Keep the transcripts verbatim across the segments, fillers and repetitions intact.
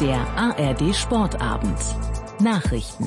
Der A R D Sportabend. Nachrichten.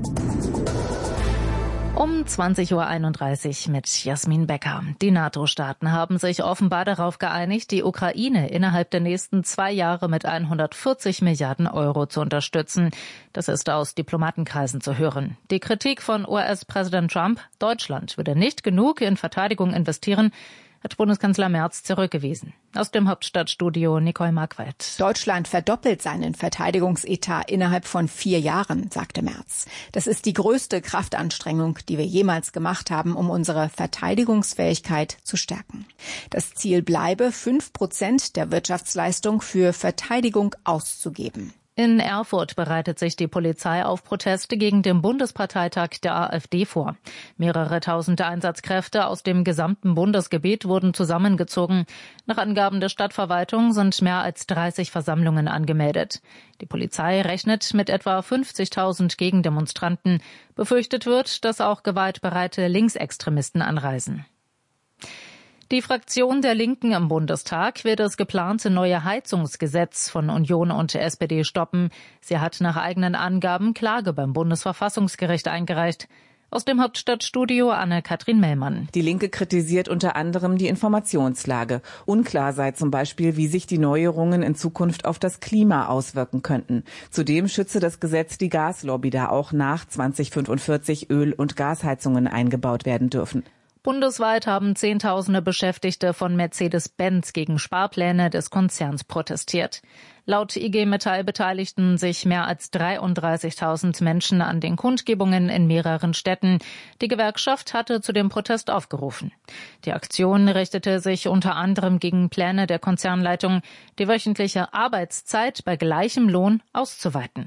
Um zwanzig Uhr einunddreißig mit Jasmin Becker. Die NATO-Staaten haben sich offenbar darauf geeinigt, die Ukraine innerhalb der nächsten zwei Jahre mit hundertvierzig Milliarden Euro zu unterstützen. Das ist aus Diplomatenkreisen zu hören. Die Kritik von U S-Präsident Trump, Deutschland würde nicht genug in Verteidigung investieren, hat Bundeskanzler Merz zurückgewiesen. Aus dem Hauptstadtstudio Nicole Marquardt. Deutschland verdoppelt seinen Verteidigungsetat innerhalb von vier Jahren, sagte Merz. Das ist die größte Kraftanstrengung, die wir jemals gemacht haben, um unsere Verteidigungsfähigkeit zu stärken. Das Ziel bleibe, fünf Prozent der Wirtschaftsleistung für Verteidigung auszugeben. In Erfurt bereitet sich die Polizei auf Proteste gegen den Bundesparteitag der AfD vor. Mehrere tausend Einsatzkräfte aus dem gesamten Bundesgebiet wurden zusammengezogen. Nach Angaben der Stadtverwaltung sind mehr als dreißig Versammlungen angemeldet. Die Polizei rechnet mit etwa fünfzigtausend Gegendemonstranten. Befürchtet wird, dass auch gewaltbereite Linksextremisten anreisen. Die Fraktion der Linken im Bundestag will das geplante neue Heizungsgesetz von Union und S P D stoppen. Sie hat nach eigenen Angaben Klage beim Bundesverfassungsgericht eingereicht. Aus dem Hauptstadtstudio Anne-Kathrin Mellmann. Die Linke kritisiert unter anderem die Informationslage. Unklar sei zum Beispiel, wie sich die Neuerungen in Zukunft auf das Klima auswirken könnten. Zudem schütze das Gesetz die Gaslobby, da auch nach zweitausendfünfundvierzig Öl- und Gasheizungen eingebaut werden dürfen. Bundesweit haben Zehntausende Beschäftigte von Mercedes-Benz gegen Sparpläne des Konzerns protestiert. Laut I G Metall beteiligten sich mehr als dreiunddreißigtausend Menschen an den Kundgebungen in mehreren Städten. Die Gewerkschaft hatte zu dem Protest aufgerufen. Die Aktion richtete sich unter anderem gegen Pläne der Konzernleitung, die wöchentliche Arbeitszeit bei gleichem Lohn auszuweiten.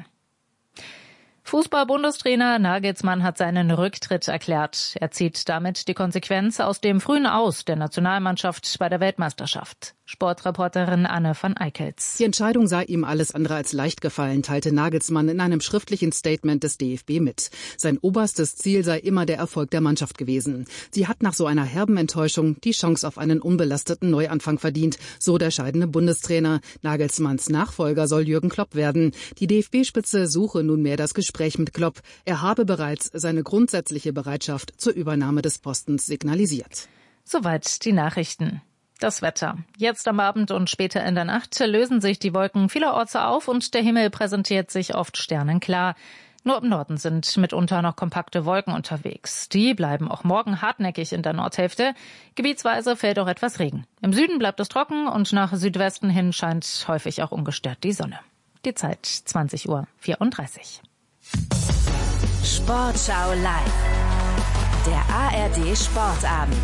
Fußball-Bundestrainer Nagelsmann hat seinen Rücktritt erklärt. Er zieht damit die Konsequenz aus dem frühen Aus der Nationalmannschaft bei der Weltmeisterschaft. Sportreporterin Anne van Eickels. Die Entscheidung sei ihm alles andere als leicht gefallen, teilte Nagelsmann in einem schriftlichen Statement des D F B mit. Sein oberstes Ziel sei immer der Erfolg der Mannschaft gewesen. Sie hat nach so einer herben Enttäuschung die Chance auf einen unbelasteten Neuanfang verdient, so der scheidende Bundestrainer. Nagelsmanns Nachfolger soll Jürgen Klopp werden. Die D F B-Spitze suche nunmehr das Gespräch mit Klopp. Er habe bereits seine grundsätzliche Bereitschaft zur Übernahme des Postens signalisiert. Soweit die Nachrichten. Das Wetter. Jetzt am Abend und später in der Nacht lösen sich die Wolken vielerorts auf und der Himmel präsentiert sich oft sternenklar. Nur im Norden sind mitunter noch kompakte Wolken unterwegs. Die bleiben auch morgen hartnäckig in der Nordhälfte. Gebietsweise fällt auch etwas Regen. Im Süden bleibt es trocken und nach Südwesten hin scheint häufig auch ungestört die Sonne. Die Zeit zwanzig Uhr vierunddreißig. Sportschau live. Der A R D Sportabend.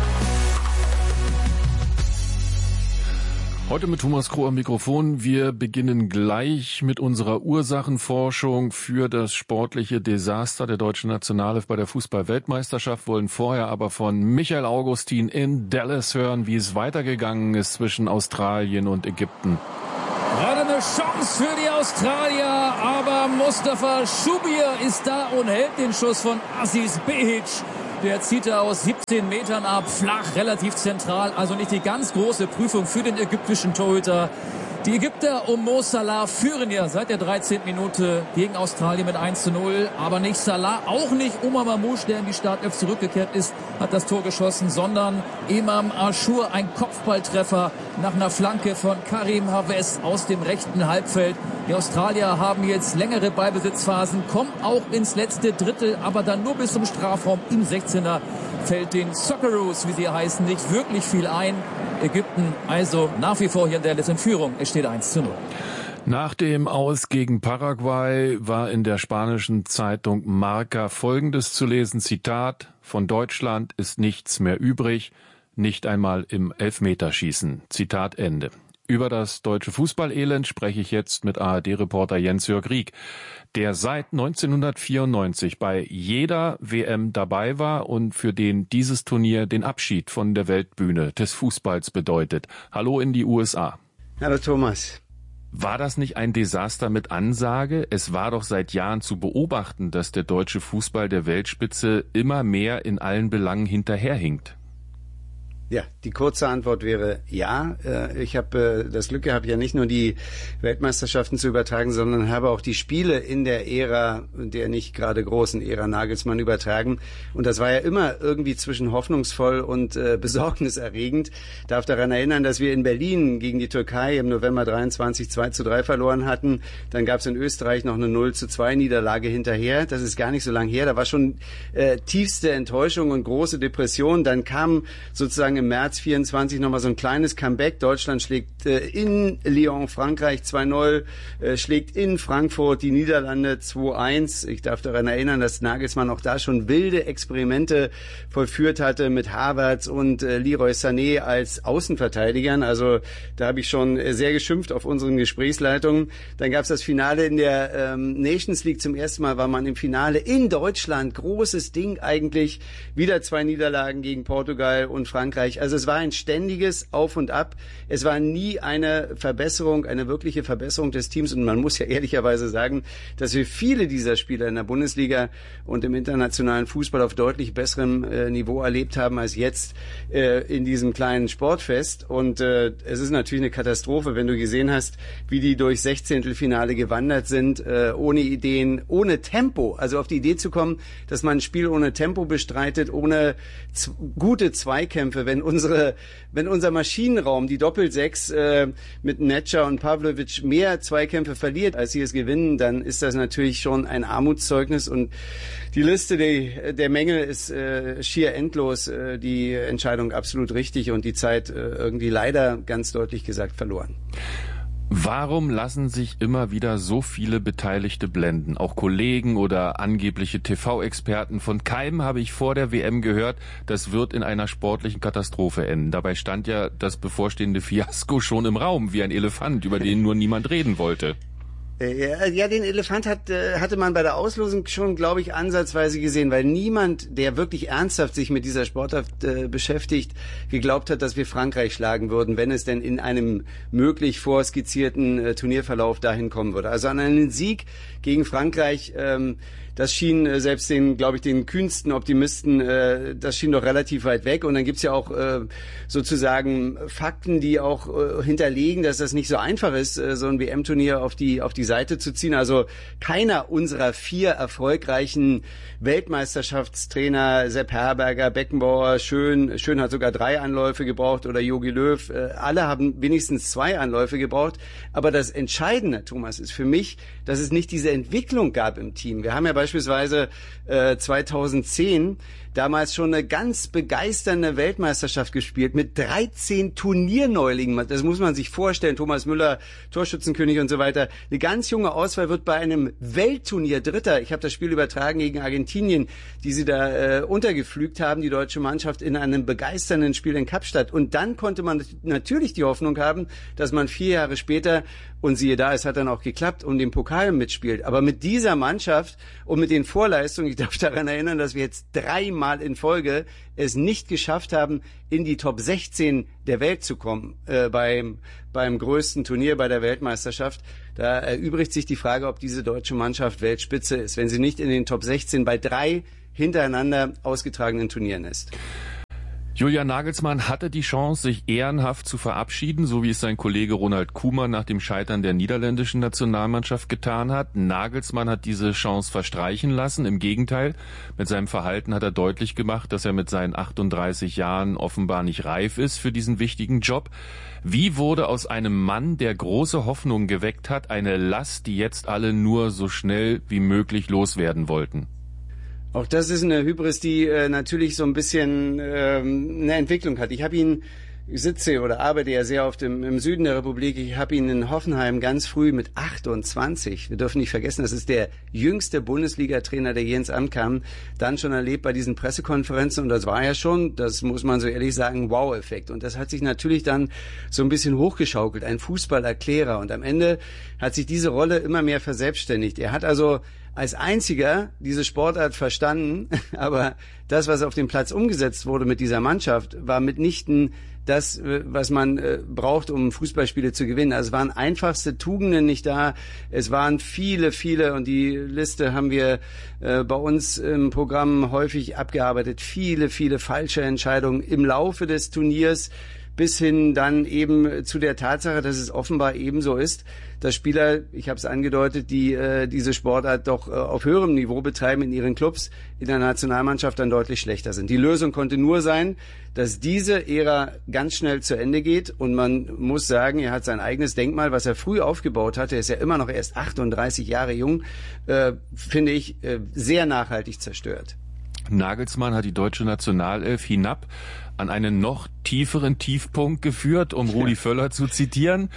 Heute mit Thomas Kroh am Mikrofon. Wir beginnen gleich mit unserer Ursachenforschung für das sportliche Desaster der deutschen Nationalelf bei der Fußball-Weltmeisterschaft, wollen vorher aber von Michael Augustin in Dallas hören, wie es weitergegangen ist zwischen Australien und Ägypten. Gerade eine Chance für die Australier, aber Mustafa Shubir ist da und hält den Schuss von Aziz Behic. Der zieht er aus siebzehn Metern ab, flach, relativ zentral, also nicht die ganz große Prüfung für den ägyptischen Torhüter. Die Ägypter um Mo Salah führen ja seit der dreizehnten Minute gegen Australien mit eins zu null. Aber nicht Salah, auch nicht Omar Mamouche, der in die Startelf zurückgekehrt ist, hat das Tor geschossen, sondern Imam Ashur, ein Kopfballtreffer nach einer Flanke von Karim Haves aus dem rechten Halbfeld. Die Australier haben jetzt längere Ballbesitzphasen, kommen auch ins letzte Drittel, aber dann nur bis zum Strafraum im sechzehner fällt den Socceroos, wie sie heißen, nicht wirklich viel ein. Ägypten also nach wie vor hier in Dallas in Führung. Es steht eins zu null. Nach dem Aus gegen Paraguay war in der spanischen Zeitung Marca Folgendes zu lesen, Zitat, von Deutschland ist nichts mehr übrig, nicht einmal im Elfmeterschießen. Zitat Ende. Über das deutsche Fußballelend spreche ich jetzt mit A R D-Reporter Jens-Jörg Rieck, der seit neunzehnhundertvierundneunzig bei jeder W M dabei war und für den dieses Turnier den Abschied von der Weltbühne des Fußballs bedeutet. Hallo in die U S A. Hallo Thomas. War das nicht ein Desaster mit Ansage? Es war doch seit Jahren zu beobachten, dass der deutsche Fußball der Weltspitze immer mehr in allen Belangen hinterherhinkt. Ja, die kurze Antwort wäre ja. Ich habe das Glück gehabt, ja nicht nur die Weltmeisterschaften zu übertragen, sondern habe auch die Spiele in der Ära, der nicht gerade großen Ära Nagelsmann übertragen. Und das war ja immer irgendwie zwischen hoffnungsvoll und äh, besorgniserregend. Ich darf daran erinnern, dass wir in Berlin gegen die Türkei im November dreiundzwanzig zwei zu drei verloren hatten. Dann gab es in Österreich noch eine null zu zwei Niederlage hinterher. Das ist gar nicht so lang her. Da war schon äh, tiefste Enttäuschung und große Depression. Dann kam sozusagen im März vierundzwanzig nochmal so ein kleines Comeback. Deutschland schlägt äh, in Lyon Frankreich zwei null, äh, schlägt in Frankfurt die Niederlande zwei eins. Ich darf daran erinnern, dass Nagelsmann auch da schon wilde Experimente vollführt hatte mit Havertz und äh, Leroy Sané als Außenverteidigern. Also da habe ich schon äh, sehr geschimpft auf unseren Gesprächsleitungen. Dann gab es das Finale in der ähm, Nations League. Zum ersten Mal war man im Finale in Deutschland. Großes Ding eigentlich. Wieder zwei Niederlagen gegen Portugal und Frankreich. Also es war ein ständiges Auf und Ab. Es war nie eine Verbesserung, eine wirkliche Verbesserung des Teams. Und man muss ja ehrlicherweise sagen, dass wir viele dieser Spieler in der Bundesliga und im internationalen Fußball auf deutlich besserem äh, Niveau erlebt haben als jetzt äh, in diesem kleinen Sportfest. Und äh, es ist natürlich eine Katastrophe, wenn du gesehen hast, wie die durch Sechzehntelfinale gewandert sind, äh, ohne Ideen, ohne Tempo. Also auf die Idee zu kommen, dass man ein Spiel ohne Tempo bestreitet, ohne z- gute Zweikämpfe. Wenn unsere, wenn unser Maschinenraum, die Doppelsechs äh, mit Netscher und Pavlovic mehr Zweikämpfe verliert, als sie es gewinnen, dann ist das natürlich schon ein Armutszeugnis. Und die Liste der, der Mängel ist äh, schier endlos. Äh, die Entscheidung absolut richtig und die Zeit äh, irgendwie leider ganz deutlich gesagt verloren. Warum lassen sich immer wieder so viele Beteiligte blenden? Auch Kollegen oder angebliche T V-Experten. Von keinem habe ich vor der W M gehört, das wird in einer sportlichen Katastrophe enden. Dabei stand ja das bevorstehende Fiasko schon im Raum, wie ein Elefant, über den nur niemand reden wollte. Ja, den Elefant hat, hatte man bei der Auslosung schon, glaube ich, ansatzweise gesehen, weil niemand, der wirklich ernsthaft sich mit dieser Sportart äh, beschäftigt, geglaubt hat, dass wir Frankreich schlagen würden, wenn es denn in einem möglich vorskizzierten äh, Turnierverlauf dahin kommen würde. Also an einen Sieg gegen Frankreich, ähm, das schien äh, selbst den, glaube ich, den kühnsten Optimisten, äh, das schien doch relativ weit weg. Und dann gibt's ja auch äh, sozusagen Fakten, die auch äh, hinterlegen, dass das nicht so einfach ist, äh, so ein W M-Turnier auf die auf die Seite zu ziehen. Also keiner unserer vier erfolgreichen Weltmeisterschaftstrainer, Sepp Herberger, Beckenbauer, Schön, Schön hat sogar drei Anläufe gebraucht oder Jogi Löw, äh, alle haben wenigstens zwei Anläufe gebraucht. Aber das Entscheidende, Thomas, ist für mich, dass es nicht diese Entwicklung gab im Team. Wir haben ja beispielsweise äh, zweitausendzehn damals schon eine ganz begeisternde Weltmeisterschaft gespielt mit dreizehn Turnierneulingen. Das muss man sich vorstellen. Thomas Müller, Torschützenkönig und so weiter. Eine ganz junge Auswahl wird bei einem Weltturnier Dritter. Ich habe das Spiel übertragen gegen Argentinien, die sie da äh, untergepflügt haben, die deutsche Mannschaft, in einem begeisternden Spiel in Kapstadt. Und dann konnte man natürlich die Hoffnung haben, dass man vier Jahre später, und siehe da, es hat dann auch geklappt, um den Pokal mitspielt. Aber mit dieser Mannschaft und mit den Vorleistungen, ich darf daran erinnern, dass wir jetzt dreimal in Folge es nicht geschafft haben, in die Top sechzehn der Welt zu kommen, äh, beim, beim größten Turnier bei der Weltmeisterschaft. Da erübrigt sich die Frage, ob diese deutsche Mannschaft Weltspitze ist, wenn sie nicht in den Top sechzehn bei drei hintereinander ausgetragenen Turnieren ist. Julian Nagelsmann hatte die Chance, sich ehrenhaft zu verabschieden, so wie es sein Kollege Ronald Koeman nach dem Scheitern der niederländischen Nationalmannschaft getan hat. Nagelsmann hat diese Chance verstreichen lassen. Im Gegenteil, mit seinem Verhalten hat er deutlich gemacht, dass er mit seinen achtunddreißig Jahren offenbar nicht reif ist für diesen wichtigen Job. Wie wurde aus einem Mann, der große Hoffnung geweckt hat, eine Last, die jetzt alle nur so schnell wie möglich loswerden wollten? Auch das ist eine Hybris, die äh, natürlich so ein bisschen ähm, eine Entwicklung hat. Ich habe ihn, ich sitze oder arbeite ja sehr oft im, im Süden der Republik. Ich habe ihn in Hoffenheim ganz früh mit achtundzwanzig, wir dürfen nicht vergessen, das ist der jüngste Bundesliga-Trainer, der je ins Amt kam, dann schon erlebt bei diesen Pressekonferenzen. Und das war ja schon, das muss man so ehrlich sagen, Wow-Effekt. Und das hat sich natürlich dann so ein bisschen hochgeschaukelt, ein Fußballerklärer. Und am Ende hat sich diese Rolle immer mehr verselbstständigt. Er hat also als einziger diese Sportart verstanden, aber das, was auf dem Platz umgesetzt wurde mit dieser Mannschaft, war mitnichten das, was man äh, braucht, um Fußballspiele zu gewinnen. Also es waren einfachste Tugenden nicht da. Es waren viele, viele, und die Liste haben wir äh, bei uns im Programm häufig abgearbeitet, viele, viele falsche Entscheidungen im Laufe des Turniers, bis hin dann eben zu der Tatsache, dass es offenbar ebenso ist, dass Spieler, ich habe es angedeutet, die äh, diese Sportart doch äh, auf höherem Niveau betreiben in ihren Clubs, in der Nationalmannschaft dann deutlich schlechter sind. Die Lösung konnte nur sein, dass diese Ära ganz schnell zu Ende geht, und man muss sagen, er hat sein eigenes Denkmal, was er früh aufgebaut hatte, er ist ja immer noch erst achtunddreißig Jahre jung, äh, finde ich, äh, sehr nachhaltig zerstört. Nagelsmann hat die deutsche Nationalelf hinab an einen noch tieferen Tiefpunkt geführt, um Rudi Völler zu zitieren.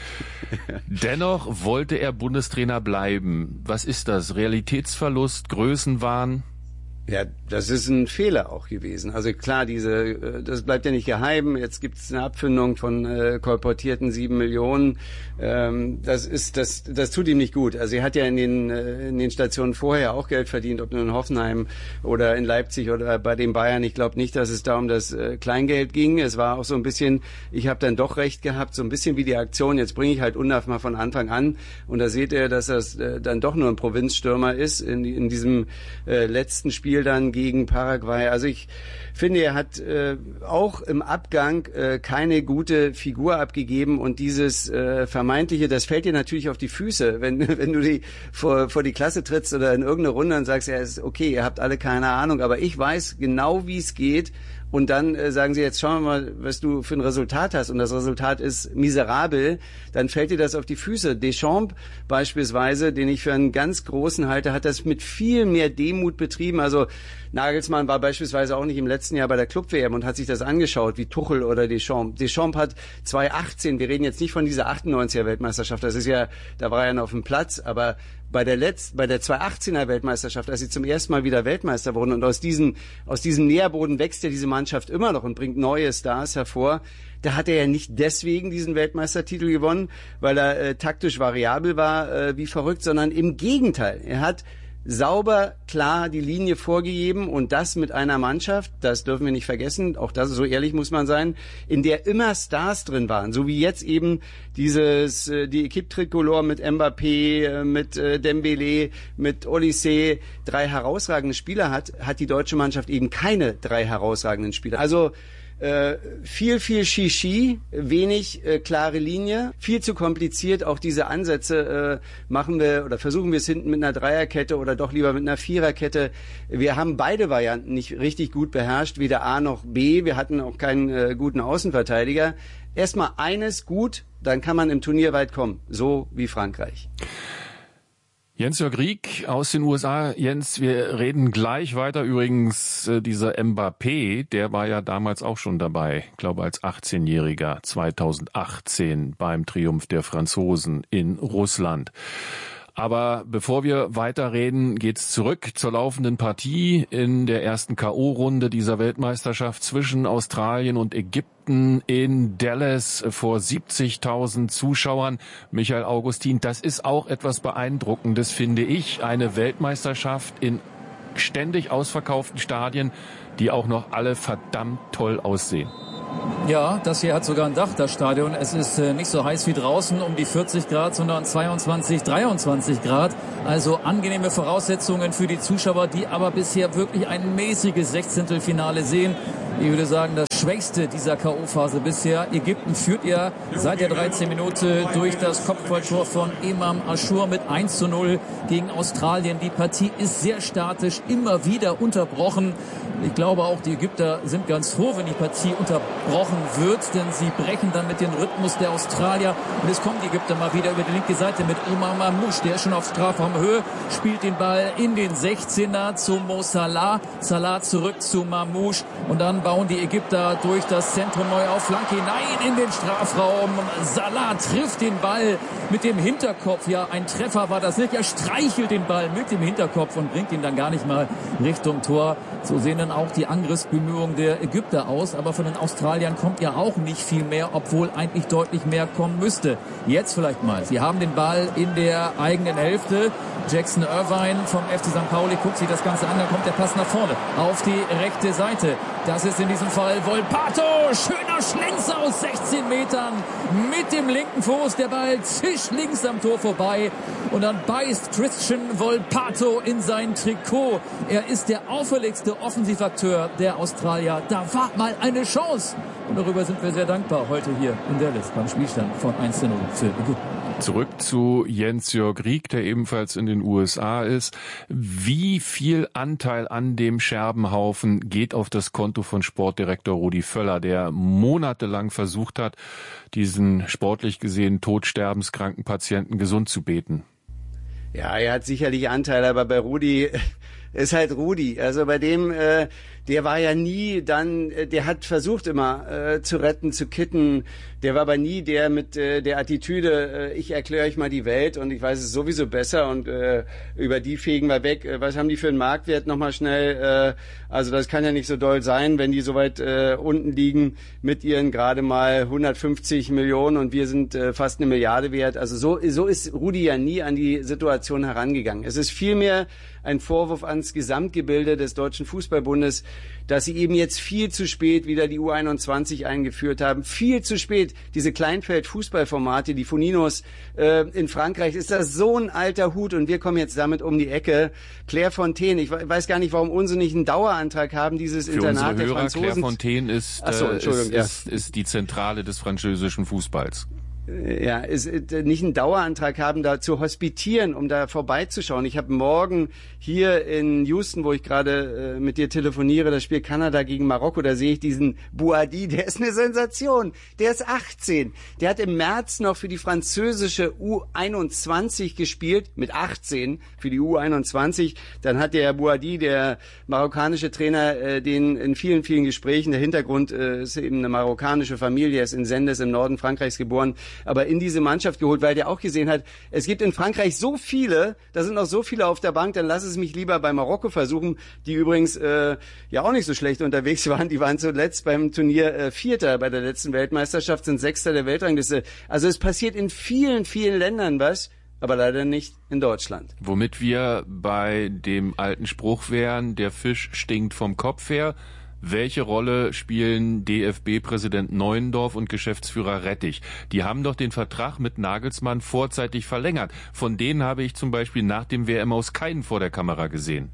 Dennoch wollte er Bundestrainer bleiben. Was ist das? Realitätsverlust, Größenwahn? Ja, das ist ein Fehler auch gewesen. Also klar, diese, das bleibt ja nicht geheim. Jetzt gibt es eine Abfindung von äh, kolportierten sieben Millionen. Ähm, das ist, das, das tut ihm nicht gut. Also er hat ja in den äh, in den Stationen vorher auch Geld verdient, ob nur in Hoffenheim oder in Leipzig oder bei den Bayern. Ich glaube nicht, dass es da um das äh, Kleingeld ging. Es war auch so ein bisschen, ich habe dann doch recht gehabt, so ein bisschen wie die Aktion. Jetzt bringe ich halt Undav mal von Anfang an, und da seht ihr, dass das äh, dann doch nur ein Provinzstürmer ist in, in diesem äh, letzten Spiel dann gegen Paraguay. Also ich finde, er hat äh, auch im Abgang äh, keine gute Figur abgegeben, und dieses äh, vermeintliche, das fällt dir natürlich auf die Füße, wenn wenn du die vor, vor die Klasse trittst oder in irgendeine Runde und sagst, ja, ist okay, ihr habt alle keine Ahnung, aber ich weiß genau, wie es geht. Und dann äh, sagen sie, jetzt schauen wir mal, was du für ein Resultat hast. Und das Resultat ist miserabel. Dann fällt dir das auf die Füße. Deschamps beispielsweise, den ich für einen ganz großen halte, hat das mit viel mehr Demut betrieben. Also Nagelsmann war beispielsweise auch nicht im letzten Jahr bei der Club-W M und hat sich das angeschaut, wie Tuchel oder Deschamps. Deschamps hat zweitausendachtzehn, wir reden jetzt nicht von dieser achtundneunziger Weltmeisterschaft, das ist ja, da war er noch auf dem Platz, aber bei der letzten, bei der zweitausendachtzener Weltmeisterschaft, als sie zum ersten Mal wieder Weltmeister wurden, und aus diesem, aus diesem Nährboden wächst ja diese Mannschaft immer noch und bringt neue Stars hervor. Da hat er ja nicht deswegen diesen Weltmeistertitel gewonnen, weil er äh, taktisch variabel war, äh, wie verrückt, sondern im Gegenteil. Er hat sauber, klar die Linie vorgegeben, und das mit einer Mannschaft, das dürfen wir nicht vergessen, auch das, so ehrlich muss man sein, in der immer Stars drin waren, so wie jetzt eben dieses, die Equipe Tricolore mit Mbappé, mit Dembélé, mit Olysée, drei herausragende Spieler hat, hat die deutsche Mannschaft eben keine drei herausragenden Spieler. Also Äh, viel, viel Shishi, wenig äh, klare Linie, viel zu kompliziert. Auch diese Ansätze äh, machen wir oder versuchen wir es hinten mit einer Dreierkette oder doch lieber mit einer Viererkette. Wir haben beide Varianten nicht richtig gut beherrscht, weder A noch B. Wir hatten auch keinen äh, guten Außenverteidiger. Erstmal eines gut, dann kann man im Turnier weit kommen, so wie Frankreich. Jens-Jörg Rieck aus den U S A. Jens, wir reden gleich weiter. Übrigens, äh, dieser Mbappé, der war ja damals auch schon dabei, ich glaube als achtzehnjähriger, zweitausendachtzehn beim Triumph der Franzosen in Russland. Aber bevor wir weiterreden, geht's zurück zur laufenden Partie in der ersten K O-Runde dieser Weltmeisterschaft zwischen Australien und Ägypten in Dallas vor siebzigtausend Zuschauern. Michael Augustin, das ist auch etwas Beeindruckendes, finde ich. Eine Weltmeisterschaft in ständig ausverkauften Stadien, die auch noch alle verdammt toll aussehen. Ja, das hier hat sogar ein Dach, das Stadion. Es ist äh, nicht so heiß wie draußen, um die vierzig Grad, sondern zweiundzwanzig, dreiundzwanzig Grad. Also angenehme Voraussetzungen für die Zuschauer, die aber bisher wirklich ein mäßiges Sechzehntelfinale sehen. Ich würde sagen, das Schwächste dieser K O-Phase bisher. Ägypten führt ja seit der dreizehnten Minute durch das Kopfballtor von Imam Achour mit eins zu null gegen Australien. Die Partie ist sehr statisch, immer wieder unterbrochen. Ich glaube auch, die Ägypter sind ganz froh, wenn die Partie unterbrochen wird, denn sie brechen dann mit dem Rhythmus der Australier. Und es kommen die Ägypter mal wieder über die linke Seite mit Omar Mamouche, der ist schon auf Strafraumhöhe, spielt den Ball in den sechzehner zu Mo Salah. Salah zurück zu Mamouche, und dann bauen die Ägypter durch das Zentrum neu auf, Flanke hinein in den Strafraum. Salah trifft den Ball mit dem Hinterkopf. Ja, ein Treffer war das nicht. Er streichelt den Ball mit dem Hinterkopf und bringt ihn dann gar nicht mal Richtung Tor. So sehen dann dann auch die Angriffsbemühungen der Ägypter aus. Aber von den Australiern kommt ja auch nicht viel mehr, obwohl eigentlich deutlich mehr kommen müsste. Jetzt vielleicht mal. Sie haben den Ball in der eigenen Hälfte. Jackson Irvine vom F C Sankt Pauli guckt sich das Ganze an. Dann kommt der Pass nach vorne auf die rechte Seite. Das ist in diesem Fall Volpato. Schöner Schlenzer aus sechzehn Metern mit dem linken Fuß. Der Ball zischt links am Tor vorbei. Und dann beißt Christian Volpato in sein Trikot. Er ist der auffälligste Offensivakteur der Australier. Da war mal eine Chance. Und darüber sind wir sehr dankbar heute hier in Dallas beim Spielstand von eins zu null für Ägypten. Zurück zu Jens-Jörg Rieck, der ebenfalls in den U S A ist. Wie viel Anteil an dem Scherbenhaufen geht auf das Konto von Sportdirektor Rudi Völler, der monatelang versucht hat, diesen sportlich gesehen todsterbenskranken Patienten gesund zu beten? Ja, er hat sicherlich Anteil, aber bei Rudi ist halt Rudi. Also bei dem, äh, der war ja nie dann, äh, der hat versucht immer äh, zu retten, zu kitten. Der war aber nie der mit äh, der Attitüde, äh, ich erkläre euch mal die Welt und ich weiß es sowieso besser und äh, über die fegen wir weg. Äh, was haben die für einen Marktwert nochmal schnell? Äh, also das kann ja nicht so doll sein, wenn die so weit äh, unten liegen mit ihren gerade mal hundertfünfzig Millionen und wir sind äh, fast eine Milliarde wert. Also so, so ist Rudi ja nie an die Situation herangegangen. Es ist vielmehr ein Vorwurf ans Gesamtgebilde des Deutschen Fußballbundes, dass sie eben jetzt viel zu spät wieder die U einundzwanzig eingeführt haben. Viel zu spät. Diese Kleinfeld-Fußballformate, die Foninos äh, in Frankreich, ist das so ein alter Hut und wir kommen jetzt damit um die Ecke. Claire Fontaine, ich weiß gar nicht, warum unsere nicht einen Dauerantrag haben, dieses Für Internat unsere Hörer, der Franzosen. Claire Fontaine ist, Ach so, äh, ist, ja. ist, ist die Zentrale des französischen Fußballs. Ja, ist nicht einen Dauerantrag haben, da zu hospitieren, um da vorbeizuschauen. Ich habe morgen hier in Houston, wo ich gerade äh, mit dir telefoniere, das Spiel Kanada gegen Marokko, da sehe ich diesen Bouhaddi, der ist eine Sensation. Der ist achtzehn. Der hat im März noch für die französische U einundzwanzig gespielt, mit achtzehn für die U einundzwanzig. Dann hat der Bouhaddi, der marokkanische Trainer, äh, den in vielen, vielen Gesprächen, der Hintergrund äh, ist eben eine marokkanische Familie, er ist in Sendes im Norden Frankreichs geboren, aber in diese Mannschaft geholt, weil der auch gesehen hat, es gibt in Frankreich so viele, da sind noch so viele auf der Bank, dann lass es mich lieber bei Marokko versuchen, die übrigens äh, ja auch nicht so schlecht unterwegs waren. Die waren zuletzt beim Turnier äh, Vierter bei der letzten Weltmeisterschaft, sind Sechster der Weltrangliste. Also es passiert in vielen, vielen Ländern was, aber leider nicht in Deutschland. Womit wir bei dem alten Spruch wären, der Fisch stinkt vom Kopf her. Welche Rolle spielen D F B-Präsident Neuendorf und Geschäftsführer Rettich? Die haben doch den Vertrag mit Nagelsmann vorzeitig verlängert. Von denen habe ich zum Beispiel nach dem W M aus keinen vor der Kamera gesehen.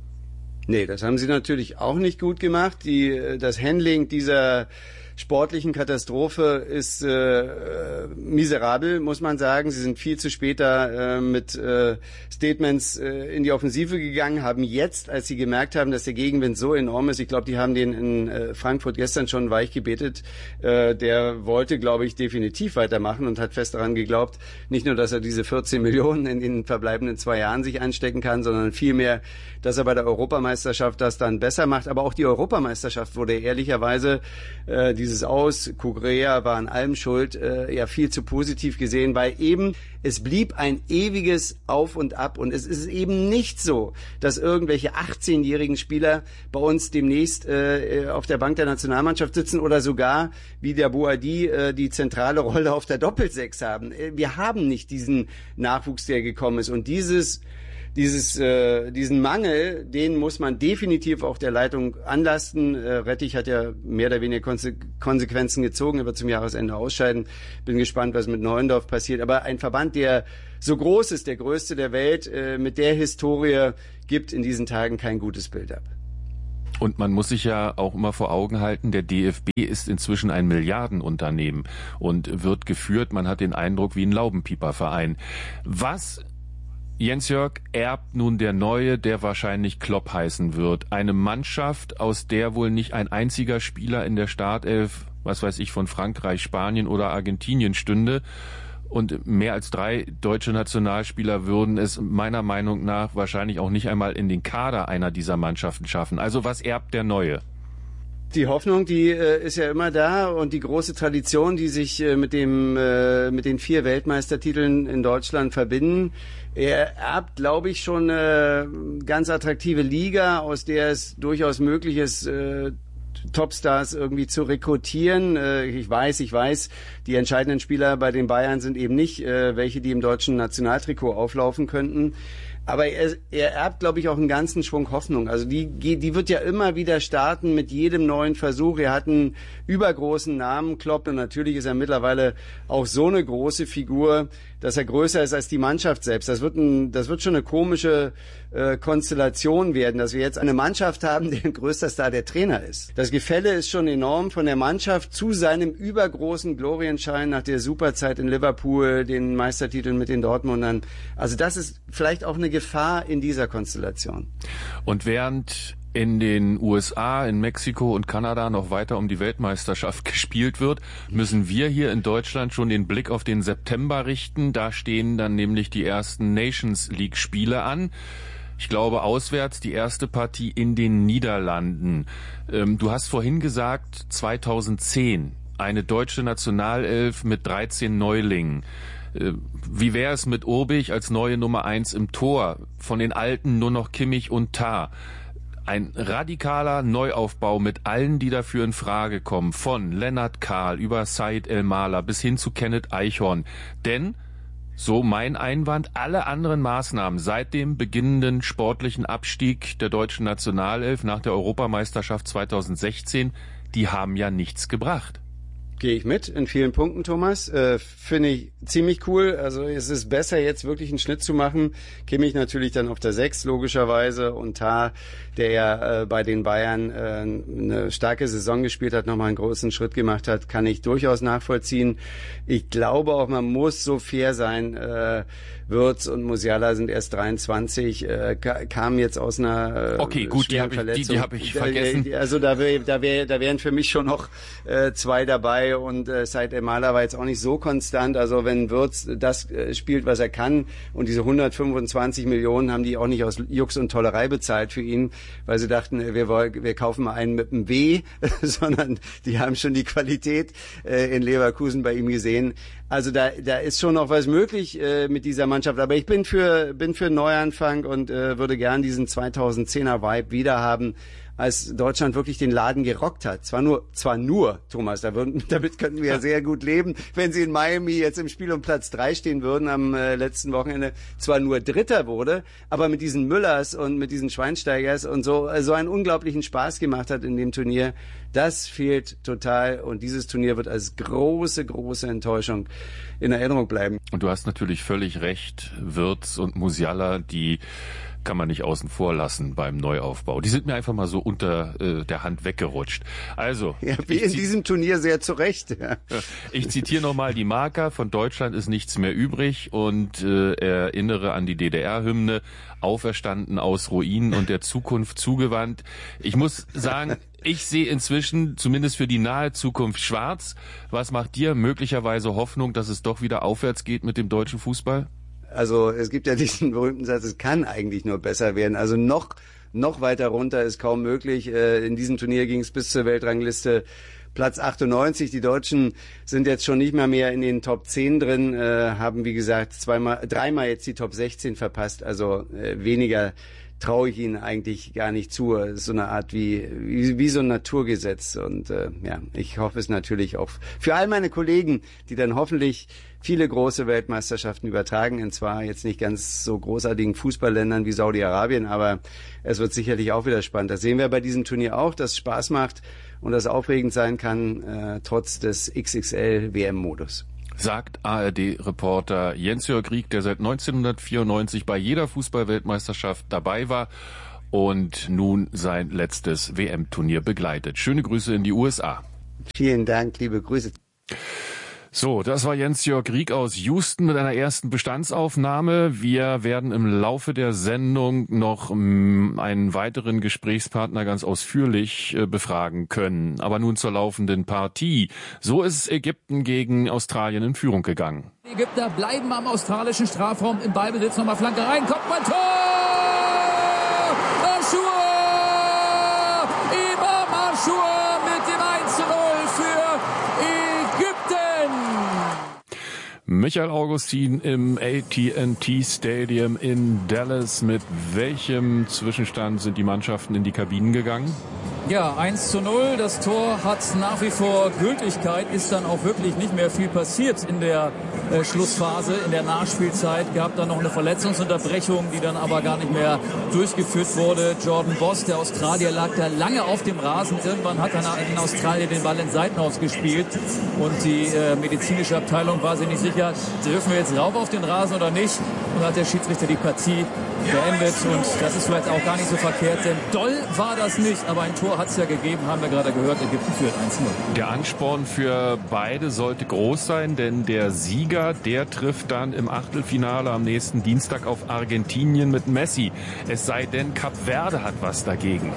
Nee, das haben sie natürlich auch nicht gut gemacht. Die, das Handling dieser sportlichen Katastrophe ist äh, miserabel, muss man sagen. Sie sind viel zu spät da äh, mit äh, Statements äh, in die Offensive gegangen, haben jetzt, als sie gemerkt haben, dass der Gegenwind so enorm ist, ich glaube, die haben den in äh, Frankfurt gestern schon weich gebetet, äh, der wollte, glaube ich, definitiv weitermachen und hat fest daran geglaubt, nicht nur, dass er diese vierzehn Millionen in den verbleibenden zwei Jahren sich einstecken kann, sondern vielmehr, dass er bei der Europameisterschaft das dann besser macht. Aber auch die Europameisterschaft wurde ehrlicherweise äh, dieses Aus, Kugrea war an allem schuld, äh, ja viel zu positiv gesehen, weil eben es blieb ein ewiges Auf und Ab und es ist eben nicht so, dass irgendwelche achtzehnjährigen Spieler bei uns demnächst äh, auf der Bank der Nationalmannschaft sitzen oder sogar wie der Bouhaddi äh, die zentrale Rolle auf der Doppelsechs haben. Wir haben nicht diesen Nachwuchs, der gekommen ist und dieses Dieses, äh, diesen Mangel, den muss man definitiv auch der Leitung anlasten. Äh, Rettich hat ja mehr oder weniger Konse- Konsequenzen gezogen, er wird zum Jahresende ausscheiden. Bin gespannt, was mit Neuendorf passiert. Aber ein Verband, der so groß ist, der größte der Welt, äh, mit der Historie, gibt in diesen Tagen kein gutes Bild ab. Und man muss sich ja auch immer vor Augen halten, der D F B ist inzwischen ein Milliardenunternehmen und wird geführt, man hat den Eindruck, wie ein Laubenpieperverein. Was Jens-Jörg erbt nun der Neue, der wahrscheinlich Klopp heißen wird. Eine Mannschaft, aus der wohl nicht ein einziger Spieler in der Startelf, was weiß ich, von Frankreich, Spanien oder Argentinien stünde. Und mehr als drei deutsche Nationalspieler würden es meiner Meinung nach wahrscheinlich auch nicht einmal in den Kader einer dieser Mannschaften schaffen. Also was erbt der Neue? Die Hoffnung, die äh, ist ja immer da und die große Tradition, die sich äh, mit dem äh, mit den vier Weltmeistertiteln in Deutschland verbinden. Er erbt, glaube ich, schon eine ganz attraktive Liga, aus der es durchaus möglich ist, äh, Topstars irgendwie zu rekrutieren. Äh, ich weiß, ich weiß, die entscheidenden Spieler bei den Bayern sind eben nicht äh, welche, die im deutschen Nationaltrikot auflaufen könnten. Aber er, er erbt, glaube ich, auch einen ganzen Schwung Hoffnung. Also die, die wird ja immer wieder starten mit jedem neuen Versuch. Er hat einen übergroßen Namen, Klopp, und natürlich ist er mittlerweile auch so eine große Figur, dass er größer ist als die Mannschaft selbst. Das wird ein, das wird schon eine komische äh, Konstellation werden, dass wir jetzt eine Mannschaft haben, deren größter Star der Trainer ist. Das Gefälle ist schon enorm von der Mannschaft zu seinem übergroßen Glorienschein nach der Superzeit in Liverpool, den Meistertiteln mit den Dortmundern. Also das ist vielleicht auch eine Gefahr in dieser Konstellation. Und während in den U S A, in Mexiko und Kanada noch weiter um die Weltmeisterschaft gespielt wird, müssen wir hier in Deutschland schon den Blick auf den September richten. Da stehen dann nämlich die ersten Nations League Spiele an. Ich glaube, auswärts die erste Partie in den Niederlanden. Ähm, du hast vorhin gesagt, zweitausendzehn, eine deutsche Nationalelf mit dreizehn Neulingen. Wie wäre es mit Urbich als neue Nummer eins im Tor? Von den Alten nur noch Kimmich und Tah. Ein radikaler Neuaufbau mit allen, die dafür in Frage kommen. Von Lennart Kahl über Said El-Mala bis hin zu Kenneth Eichhorn. Denn, so mein Einwand, alle anderen Maßnahmen seit dem beginnenden sportlichen Abstieg der deutschen Nationalelf nach der Europameisterschaft zweitausendsechzehn, die haben ja nichts gebracht. Gehe ich mit in vielen Punkten, Thomas. Äh, finde ich ziemlich cool. Also es ist besser, jetzt wirklich einen Schnitt zu machen. Kimmich natürlich dann auf der sechs, logischerweise. Und Tah, der ja äh, bei den Bayern äh, eine starke Saison gespielt hat, nochmal einen großen Schritt gemacht hat, kann ich durchaus nachvollziehen. Ich glaube auch, man muss so fair sein. Äh, Wirtz und Musiala sind erst dreiundzwanzig, äh, kamen jetzt aus einer äh, okay, gut, schweren die Verletzung. Die, die habe ich vergessen. Also da, wär, da, wär, da wären für mich schon noch äh, zwei dabei. Und äh, Said El-Mala war jetzt auch nicht so konstant. Also wenn Wirtz das äh, spielt, was er kann, und diese hundertfünfundzwanzig Millionen haben die auch nicht aus Jux und Tollerei bezahlt für ihn, weil sie dachten, wir, wollen, wir kaufen mal einen mit einem W, sondern die haben schon die Qualität äh, in Leverkusen bei ihm gesehen. Also da, da ist schon noch was möglich äh, mit dieser Mannschaft. Aber ich bin für, bin für einen Neuanfang und äh, würde gern diesen zweitausendzehner Vibe wieder haben, als Deutschland wirklich den Laden gerockt hat. Zwar nur, zwar nur, Thomas, da würden, damit könnten wir ja sehr gut leben, wenn sie in Miami jetzt im Spiel um Platz drei stehen würden am äh, letzten Wochenende, zwar nur Dritter wurde, aber mit diesen Müllers und mit diesen Schweinsteigers und so, äh, so einen unglaublichen Spaß gemacht hat in dem Turnier. Das fehlt total und dieses Turnier wird als große, große Enttäuschung in Erinnerung bleiben. Und du hast natürlich völlig recht, Wirtz und Musiala, die kann man nicht außen vor lassen beim Neuaufbau. Die sind mir einfach mal so unter äh, der Hand weggerutscht. Also, ja, wie in diesem Turnier sehr zu Recht. Ja. Ich zitiere nochmal die Marker, von Deutschland ist nichts mehr übrig und äh, erinnere an die D D R-Hymne, auferstanden aus Ruinen und der Zukunft zugewandt. Ich muss sagen, ich sehe inzwischen, zumindest für die nahe Zukunft, schwarz. Was macht dir möglicherweise Hoffnung, dass es doch wieder aufwärts geht mit dem deutschen Fußball? Also es gibt ja diesen berühmten Satz, es kann eigentlich nur besser werden. Also noch noch weiter runter ist kaum möglich. In diesem Turnier ging es bis zur Weltrangliste Platz achtundneunzig. Die Deutschen sind jetzt schon nicht mehr mehr in den Top zehn drin, haben wie gesagt zweimal, dreimal jetzt die Top sechzehn verpasst. Also weniger traue ich ihnen eigentlich gar nicht zu. Es ist so eine Art wie, wie, wie so ein Naturgesetz. Und äh, ja, ich hoffe es natürlich auch für all meine Kollegen, die dann hoffentlich viele große Weltmeisterschaften übertragen, in zwar jetzt nicht ganz so großartigen Fußballländern wie Saudi-Arabien, aber es wird sicherlich auch wieder spannend. Das sehen wir bei diesem Turnier auch, dass es Spaß macht und das aufregend sein kann, äh, trotz des X X L-W M-Modus. Sagt A R D-Reporter Jens-Jörg Rieck, der seit neunzehnhundertvierundneunzig bei jeder Fußball-Weltmeisterschaft dabei war und nun sein letztes W M-Turnier begleitet. Schöne Grüße in die U S A. Vielen Dank, liebe Grüße. So, das war Jens-Jörg Rieck aus Houston mit einer ersten Bestandsaufnahme. Wir werden im Laufe der Sendung noch m, einen weiteren Gesprächspartner ganz ausführlich äh, befragen können. Aber nun zur laufenden Partie. So ist Ägypten gegen Australien in Führung gegangen. Die Ägypter bleiben am australischen Strafraum im Ballbesitz. Nochmal Flanke rein, kommt man Tor! Achour! Imam Achour Michael Augustin im A T and T Stadium in Dallas. Mit welchem Zwischenstand sind die Mannschaften in die Kabinen gegangen? Ja, eins zu null. Das Tor hat nach wie vor Gültigkeit. Ist dann auch wirklich nicht mehr viel passiert in der äh, Schlussphase, in der Nachspielzeit. Gab dann noch eine Verletzungsunterbrechung, die dann aber gar nicht mehr durchgeführt wurde. Jordan Boss, der Australier, lag da lange auf dem Rasen. Irgendwann hat dann in Australien den Ball in Seiten ausgespielt. Und die äh, medizinische Abteilung war sich nicht sicher, dürfen wir jetzt rauf auf den Rasen oder nicht. Und dann hat der Schiedsrichter die Partie beendet. Und das ist vielleicht auch gar nicht so verkehrt, denn doll war das nicht. Aber ein Tor hat es ja gegeben, haben wir gerade gehört. Ägypten führt eins null. Der Ansporn für beide sollte groß sein, denn der Sieger, der trifft dann im Achtelfinale am nächsten Dienstag auf Argentinien mit Messi. Es sei denn, Kap Verde hat was dagegen.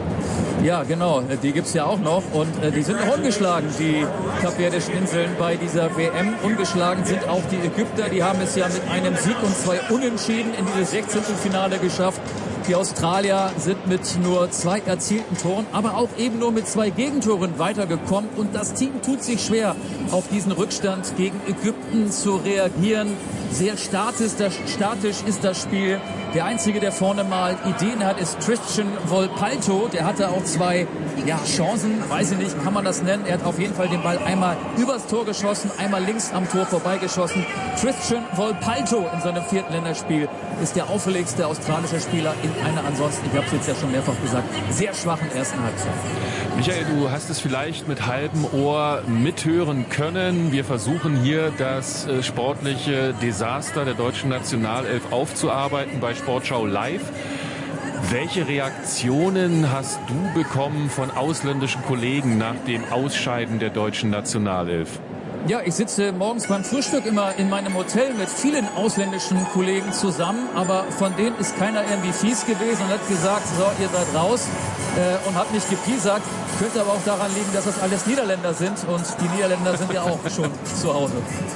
Ja, genau, die gibt's ja auch noch und äh, die sind noch ungeschlagen, die kapverdischen Inseln bei dieser W M. Ungeschlagen sind auch die Ägypter, die haben es ja mit einem Sieg und zwei Unentschieden in dieses Sechzehntelfinale geschafft. Die Australier sind mit nur zwei erzielten Toren, aber auch eben nur mit zwei Gegentoren weitergekommen. Und das Team tut sich schwer, auf diesen Rückstand gegen Ägypten zu reagieren. Sehr statisch, das, statisch ist das Spiel. Der Einzige, der vorne mal Ideen hat, ist Tristan Volpalto. Der hatte auch zwei ja, Chancen, weiß ich nicht, kann man das nennen. Er hat auf jeden Fall den Ball einmal übers Tor geschossen, einmal links am Tor vorbeigeschossen. Tristan Volpalto in seinem vierten Länderspiel ist der auffälligste australische Spieler in einer ansonsten, ich habe es jetzt ja schon mehrfach gesagt, sehr schwachen ersten Halbzeit. Michael, du hast es vielleicht mit halbem Ohr mithören können. Wir versuchen hier das äh, sportliche Desaster der deutschen Nationalelf aufzuarbeiten bei Sportschau Live. Welche Reaktionen hast du bekommen von ausländischen Kollegen nach dem Ausscheiden der deutschen Nationalelf? Ja, ich sitze morgens beim Frühstück immer in meinem Hotel mit vielen ausländischen Kollegen zusammen, aber von denen ist keiner irgendwie fies gewesen und hat gesagt, so, ihr seid raus äh, und hat nicht gepiesackt. Könnte aber auch daran liegen, dass das alles Niederländer sind und die Niederländer sind ja auch schon zu Hause.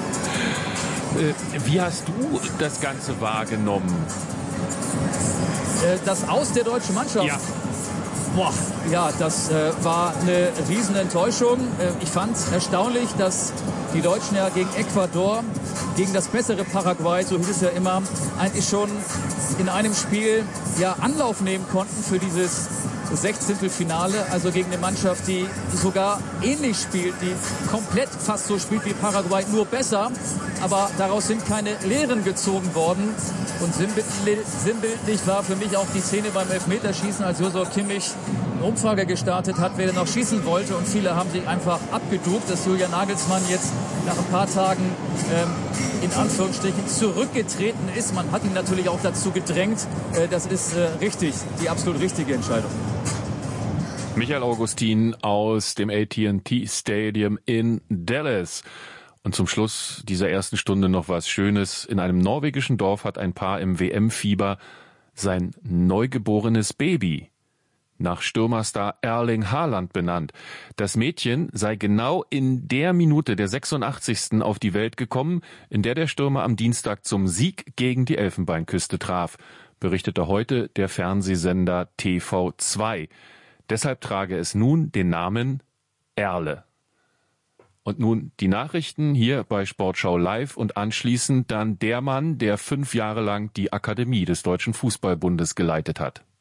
Wie hast du das Ganze wahrgenommen? Äh, das Aus der deutschen Mannschaft? Ja. Boah, ja, das äh, war eine Riesenenttäuschung. Äh, ich fand erstaunlich, dass die Deutschen ja gegen Ecuador, gegen das bessere Paraguay, so hieß es ja immer, eigentlich schon in einem Spiel ja Anlauf nehmen konnten für dieses Sechzehntelfinale, also gegen eine Mannschaft, die sogar ähnlich spielt, die komplett fast so spielt wie Paraguay, nur besser. Aber daraus sind keine Lehren gezogen worden. Und sinnbildlich war für mich auch die Szene beim Elfmeterschießen, als Josua Kimmich eine Umfrage gestartet hat, wer denn noch schießen wollte. Und viele haben sich einfach abgeduckt, dass Julian Nagelsmann jetzt nach ein paar Tagen ähm, in Anführungsstrichen zurückgetreten ist. Man hat ihn natürlich auch dazu gedrängt. Äh, das ist äh, richtig, die absolut richtige Entscheidung. Michael Augustin aus dem A T and T Stadium in Dallas. Und zum Schluss dieser ersten Stunde noch was Schönes. In einem norwegischen Dorf hat ein Paar im W M-Fieber sein neugeborenes Baby nach Stürmerstar Erling Haaland benannt. Das Mädchen sei genau in der Minute der sechsundachtzigsten auf die Welt gekommen, in der der Stürmer am Dienstag zum Sieg gegen die Elfenbeinküste traf, berichtete heute der Fernsehsender T V zwei. Deshalb trage es nun den Namen Erle. Und nun die Nachrichten hier bei Sportschau Live und anschließend dann der Mann, der fünf Jahre lang die Akademie des Deutschen Fußballbundes geleitet hat.